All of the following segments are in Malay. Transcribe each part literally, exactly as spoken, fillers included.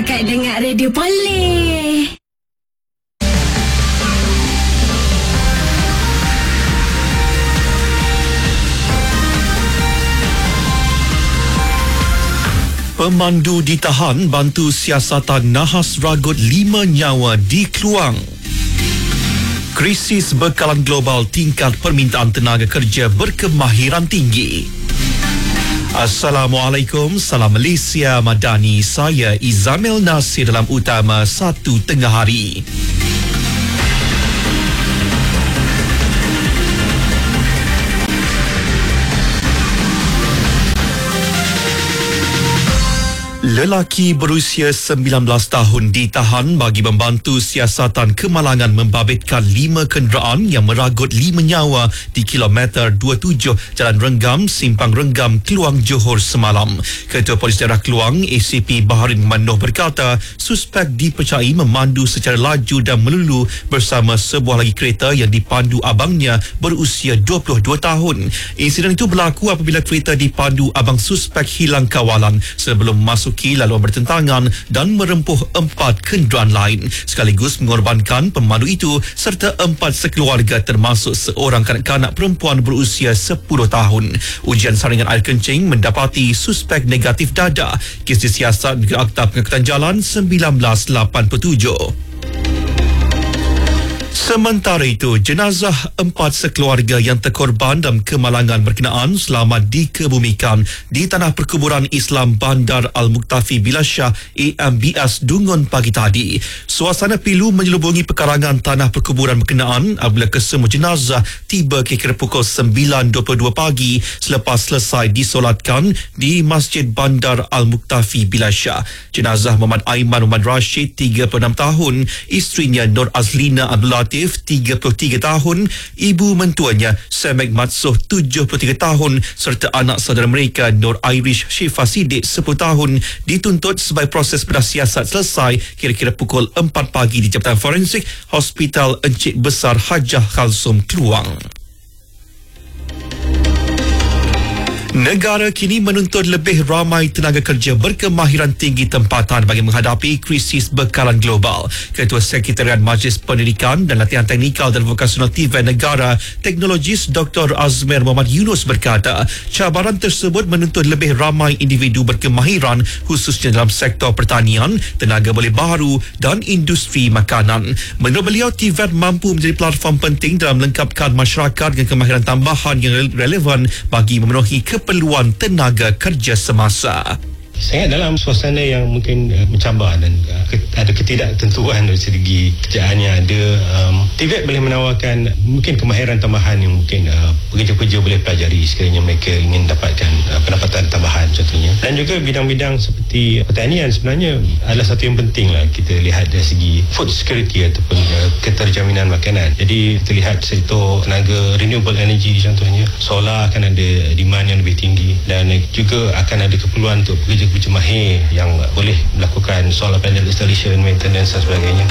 Setakat dengar Radio Boleh. Pemandu ditahan bantu siasatan nahas ragut lima nyawa di Kluang. Krisis bekalan global, tingkat permintaan tenaga kerja berkemahiran tinggi. Assalamualaikum, salam Malaysia Madani. Saya Izamil Nasir dalam Utama Satu Tengah Hari. Lelaki berusia sembilan belas tahun ditahan bagi membantu siasatan kemalangan membabitkan lima kenderaan yang meragut lima nyawa di kilometer dua puluh tujuh Jalan Renggam, Simpang Renggam, Kluang, Johor semalam. Ketua Polis Daerah Kluang, A C P Baharin Manoh berkata, suspek dipercayai memandu secara laju dan melulu bersama sebuah lagi kereta yang dipandu abangnya berusia dua puluh dua tahun. Insiden itu berlaku apabila kereta dipandu abang suspek hilang kawalan sebelum masuk lalu bertentangan dan merempuh empat kenderaan lain, sekaligus mengorbankan pemandu itu serta empat sekeluarga termasuk seorang kanak-kanak perempuan berusia sepuluh tahun. Ujian saringan air kencing mendapati suspek negatif dadah. Kes disiasat ke Akta Pengangkutan Jalan seribu sembilan ratus lapan puluh tujuh. Sementara itu, jenazah empat sekeluarga yang terkorban dalam kemalangan berkenaan selamat dikebumikan di Tanah Perkuburan Islam Bandar Al-Muktafi Bilasyah A M B S Dungun pagi tadi. Suasana pilu menyelubungi pekarangan Tanah Perkuburan berkenaan apabila kesemua jenazah tiba kira-kira pukul sembilan dua puluh dua pagi selepas selesai disolatkan di Masjid Bandar Al-Muktafi Bilasyah. Jenazah Muhammad Aiman Muhammad Rashid, tiga puluh enam tahun, isterinya Nur Azlina Abdul Latif, tiga puluh tiga tahun, ibu mentuanya Semek Matsuh, tujuh puluh tiga tahun, serta anak saudara mereka Nur Irish Syifa Sidik, sepuluh tahun, dituntut sebagai proses penasiasat selesai kira-kira pukul empat pagi di Jabatan Forensik Hospital Encik Besar Hajah Khalsum, Kluang. Negara kini menuntut lebih ramai tenaga kerja berkemahiran tinggi tempatan bagi menghadapi krisis bekalan global. Ketua Sekretariat Majlis Pendidikan dan Latihan Teknikal dan Vokasional T V E Negara, Teknologis Doktor Azmer Muhammad Yunus berkata, cabaran tersebut menuntut lebih ramai individu berkemahiran khususnya dalam sektor pertanian, tenaga boleh baharu dan industri makanan. Menurut beliau, T V E mampu menjadi platform penting dalam melengkapkan masyarakat dengan kemahiran tambahan yang relevan bagi memenuhi keperluan perluan tenaga kerja semasa. Sangat dalam suasana yang mungkin uh, mencabar dan uh, ada ketidaktentuan dari segi kerjaan yang ada, um, T V E T boleh menawarkan mungkin kemahiran tambahan yang mungkin uh, pekerja-pekerja boleh pelajari sekiranya mereka ingin dapatkan uh, pendapatan tambahan contohnya. Dan juga bidang-bidang seperti pertanian sebenarnya adalah satu yang penting lah kita lihat dari segi food security ataupun uh, keterjaminan makanan. Jadi kita lihat sektor tenaga renewable energy contohnya, solar akan ada demand yang lebih tinggi dan juga akan ada keperluan untuk pekerja pekerja mahir yang boleh melakukan solar panel installation, maintenance dan sebagainya.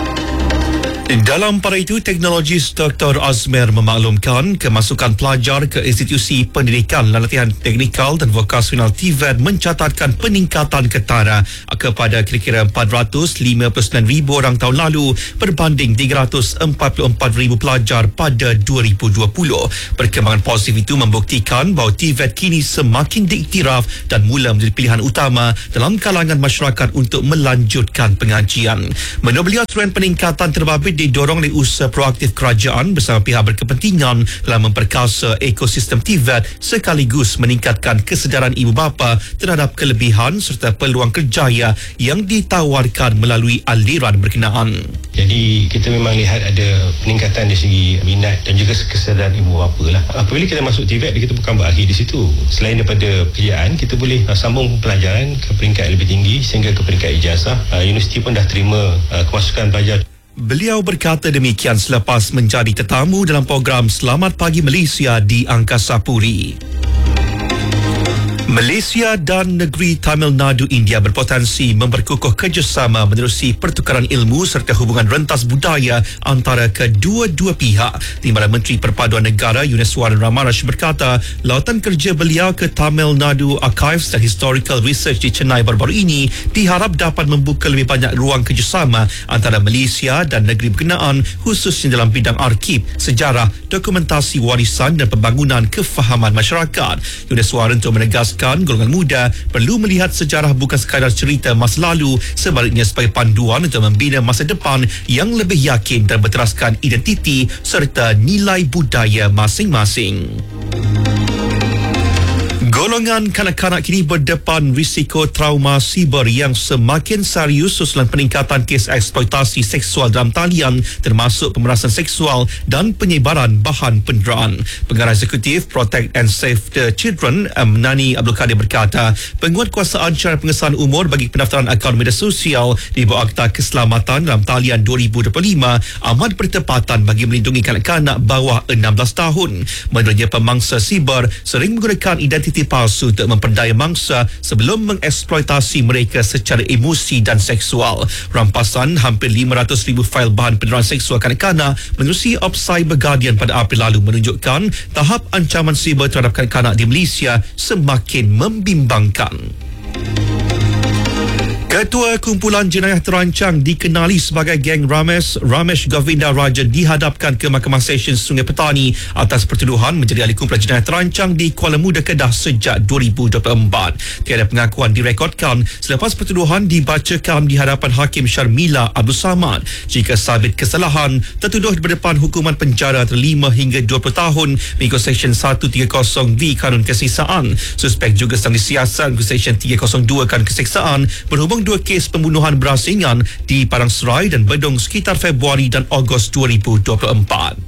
Dalam pada itu, Teknologis Doktor Azmer memaklumkan kemasukan pelajar ke institusi pendidikan dan latihan teknikal dan vokasional T V E T mencatatkan peningkatan ketara kepada kira-kira empat ratus lima puluh sembilan ribu orang tahun lalu berbanding tiga ratus empat puluh empat ribu pelajar pada dua ribu dua puluh. Perkembangan positif itu membuktikan bahawa T V E T kini semakin diiktiraf dan mula menjadi pilihan utama dalam kalangan masyarakat untuk melanjutkan pengajian. Menurut beliau, trend peningkatan terbabit didorong oleh usaha proaktif kerajaan bersama pihak berkepentingan dalam memperkasa ekosistem T V E T sekaligus meningkatkan kesedaran ibu bapa terhadap kelebihan serta peluang kerjaya yang ditawarkan melalui aliran berkenaan. Jadi kita memang lihat ada peningkatan dari segi minat dan juga kesedaran ibu bapa lah. Apabila kita masuk T V E T, kita bukan berakhir di situ. Selain daripada pekerjaan, kita boleh uh, sambung pelajaran ke peringkat lebih tinggi sehingga ke peringkat ijazah. Uh, universiti pun dah terima uh, kemasukan pelajar. Beliau berkata demikian selepas menjadi tetamu dalam program Selamat Pagi Malaysia di Angkasa Puri. Malaysia dan negeri Tamil Nadu India berpotensi memperkukuh kerjasama menerusi pertukaran ilmu serta hubungan rentas budaya antara kedua-dua pihak. Timbalan Menteri Perpaduan Negara Yuneswaran Ramarash berkata, lautan kerja beliau ke Tamil Nadu Archives dan Historical Research di Chennai baru-baru ini diharap dapat membuka lebih banyak ruang kerjasama antara Malaysia dan negeri berkenaan, khususnya dalam bidang arkib, sejarah, dokumentasi warisan dan pembangunan kefahaman masyarakat. Yuneswaran untuk menegaskan golongan muda perlu melihat sejarah bukan sekadar cerita masa lalu, sebaliknya sebagai panduan untuk membina masa depan yang lebih yakin dan berteraskan identiti serta nilai budaya masing-masing. Golongan kanak-kanak kini berdepan risiko trauma siber yang semakin serius susulan peningkatan kes eksploitasi seksual dalam talian, termasuk pemerasan seksual dan penyebaran bahan penderaan. Pengarah Eksekutif Protect and Save the Children, Nani Abdul Kadir berkata, penguatkuasaan syarat pengesahan umur bagi pendaftaran akaun media sosial di bawah Akta Keselamatan dalam talian dua ribu dua puluh lima amat bertepatan bagi melindungi kanak-kanak bawah enam belas tahun. Menurutnya, pemangsa siber sering menggunakan identiti palsu untuk memperdaya mangsa sebelum mengeksploitasi mereka secara emosi dan seksual. Rampasan hampir lima ratus ribu fail bahan penderaan seksual kanak-kanak menerusi Op Cyber Guardian pada April lalu menunjukkan tahap ancaman siber terhadap kanak-kanak di Malaysia semakin membimbangkan. Ketua Kumpulan Jenayah Terancang dikenali sebagai geng Ramesh, Ramesh Govinda Raja dihadapkan ke Mahkamah Session Sungai Petani atas pertuduhan menjadi ahli kumpulan jenayah terancang di Kuala Muda, Kedah sejak dua ribu dua puluh empat. Tiada pengakuan direkodkan selepas pertuduhan dibacakan di hadapan Hakim Syarmila Abdul Samad. Jika sabit kesalahan, tertuduh berdepan hukuman penjara antara lima hingga dua puluh tahun mengikut Seksyen seratus tiga puluh V Kanun Kesiksaan. Suspek juga sedang disiasat mengikut Seksyen tiga kosong dua Kanun Kesiksaan berhubung dua kes pembunuhan berasingan di Padang Serai dan Bedong sekitar Februari dan Ogos dua ribu dua puluh empat.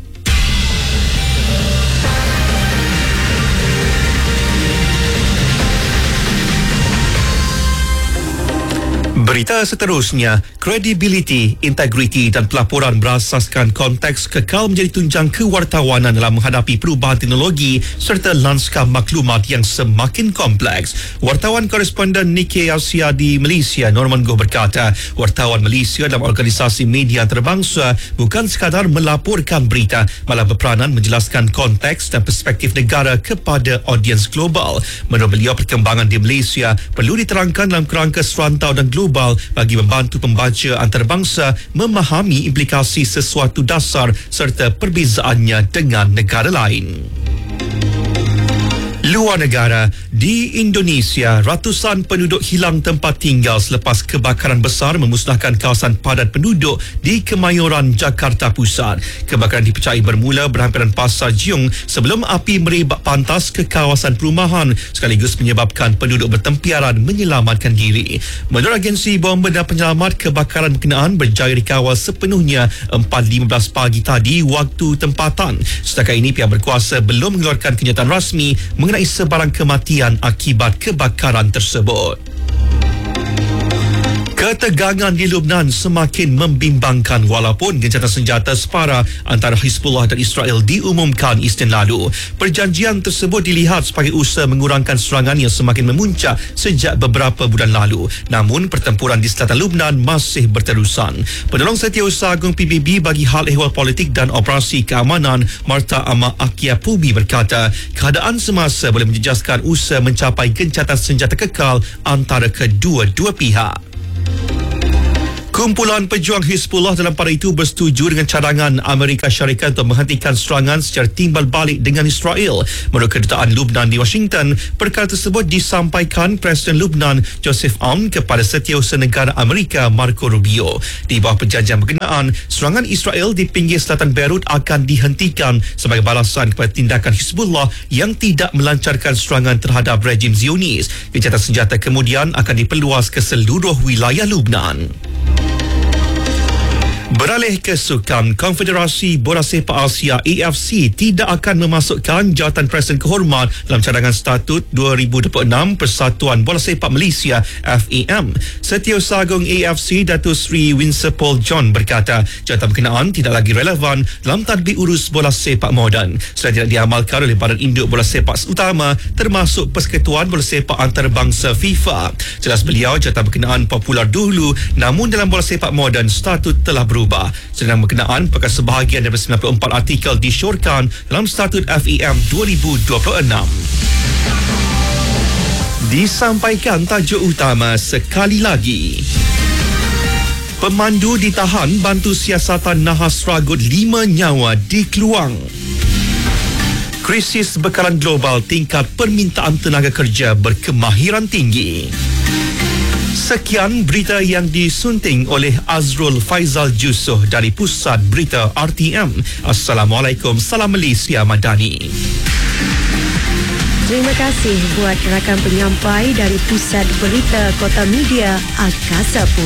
Berita seterusnya, kredibiliti, integriti dan pelaporan berasaskan konteks kekal menjadi tunjang kewartawanan dalam menghadapi perubahan teknologi serta lanskap maklumat yang semakin kompleks. Wartawan koresponden Nikkei Asia di Malaysia, Norman Goh berkata, wartawan Malaysia dalam organisasi media antarabangsa bukan sekadar melaporkan berita, malah berperanan menjelaskan konteks dan perspektif negara kepada audiens global. Menurut beliau, perkembangan di Malaysia perlu diterangkan dalam kerangka serantau dan global bagi membantu pembaca antarabangsa memahami implikasi sesuatu dasar serta perbezaannya dengan negara lain. Luar negara, di Indonesia, ratusan penduduk hilang tempat tinggal selepas kebakaran besar memusnahkan kawasan padat penduduk di Kemayoran, Jakarta Pusat. Kebakaran dipercayai bermula berhampiran Pasar Jiung sebelum api merebak pantas ke kawasan perumahan sekaligus menyebabkan penduduk bertempiaran menyelamatkan diri. Menurut agensi bomba dan penyelamat, kebakaran berkenaan berjaya dikawal sepenuhnya empat lima belas pagi tadi waktu tempatan. Setakat ini, pihak berkuasa belum mengeluarkan kenyataan rasmi mengenai sebarang kematian akibat kebakaran tersebut. Ketegangan di Lebanon semakin membimbangkan walaupun gencatan senjata separa antara Hizbullah dan Israel diumumkan Isnin lalu. Perjanjian tersebut dilihat sebagai usaha mengurangkan serangan yang semakin memuncak sejak beberapa bulan lalu. Namun, pertempuran di selatan Lebanon masih berterusan. Penolong Setiausaha Agung P B B bagi hal ehwal politik dan operasi keamanan, Marta Ama Akiapubi berkata, keadaan semasa boleh menjejaskan usaha mencapai gencatan senjata kekal antara kedua-dua pihak. Kumpulan pejuang Hizbullah dalam pada itu bersetuju dengan cadangan Amerika Syarikat untuk menghentikan serangan secara timbal balik dengan Israel. Menurut Kedutaan Lebanon di Washington, perkara tersebut disampaikan Presiden Lebanon Joseph Aoun kepada Setiausaha Negara Amerika Marco Rubio. Di bawah perjanjian berkenaan, serangan Israel di pinggir selatan Beirut akan dihentikan sebagai balasan kepada tindakan Hizbullah yang tidak melancarkan serangan terhadap rejim Zionis. Gencatan senjata kemudian akan diperluas ke seluruh wilayah Lebanon. Beralih ke sukan, Konfederasi Bola Sepak Asia A F C tidak akan memasukkan jawatan Presiden Kehormat dalam cadangan statut dua ribu dua puluh enam Persatuan Bola Sepak Malaysia F A M. Setiausaha Agung A F C Datuk Seri Winsor Paul John berkata jawatan berkenaan tidak lagi relevan dalam tadbir urus bola sepak moden selain tidak diamalkan oleh Badan Induk Bola Sepak Utama termasuk Persekutuan Bola Sepak Antarabangsa FIFA. Jelas beliau jawatan berkenaan popular dahulu, namun dalam bola sepak moden statut telah berubah. Berubah. Sedang berkenaan apakah sebahagian daripada sembilan puluh empat artikel disyorkan dalam statut F A M dua ribu dua puluh enam. Disampaikan tajuk utama sekali lagi. Pemandu ditahan bantu siasatan nahas ragut lima nyawa di Keluang. Krisis bekalan global, tingkat permintaan tenaga kerja berkemahiran tinggi. Sekian berita yang disunting oleh Azrul Faizal Jusoh dari Pusat Berita R T M. Assalamualaikum, salam Malaysia Madani. Terima kasih buat rakan penyampai dari Pusat Berita Kota Media Angkasa Pura.